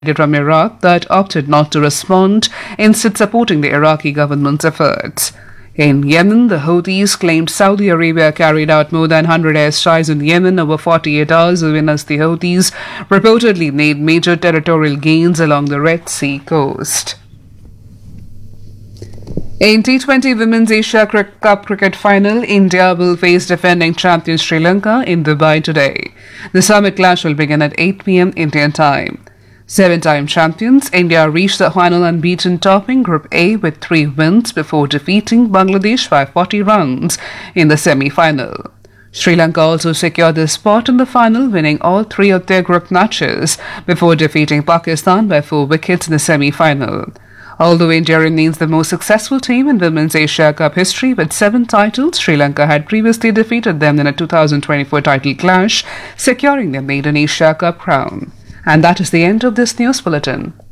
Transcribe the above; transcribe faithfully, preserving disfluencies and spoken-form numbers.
from Iraq that opted not to respond, instead supporting the Iraqi government's efforts. In Yemen, the Houthis claimed Saudi Arabia carried out more than one hundred airstrikes in Yemen over forty-eight hours, even as the Houthis reportedly made major territorial gains along the Red Sea coast. In T twenty Women's Asia Cup cricket final, India will face defending champion Sri Lanka in Dubai today. The summit clash will begin at eight p m Indian time. Seven-time champions, India reached the final unbeaten, topping Group A with three wins before defeating Bangladesh by forty runs in the semi-final. Sri Lanka also secured their spot in the final, winning all three of their group matches before defeating Pakistan by four wickets in the semi-final. Although India remains the most successful team in Women's Asia Cup history with seven titles, Sri Lanka had previously defeated them in a two thousand twenty-four title clash, securing their maiden Asia Cup crown. And that is the end of this news bulletin.